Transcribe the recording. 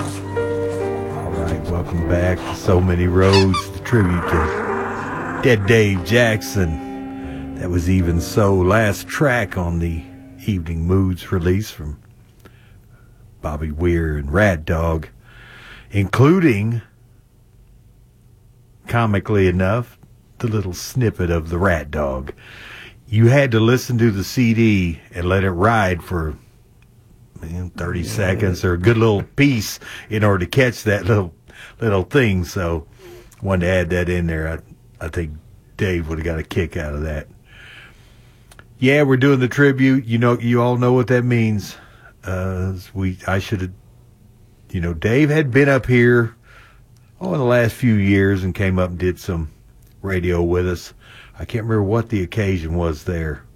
All right, welcome back to So Many Roads, the tribute to Dead Dave Jackson. That was Even So, last track on the Evening Moods release from Bobby Weir and Rat Dog, including, comically enough, the little snippet of the Rat Dog. You had to listen to the CD and let it ride for 30 seconds or a good little piece in order to catch that little thing. So wanted to add that in there. I think Dave would have got a kick out of that. Yeah, we're doing the tribute. You all know what that means. I should have, Dave had been up here in the last few years and came up and did some radio with us. I can't remember what the occasion was there.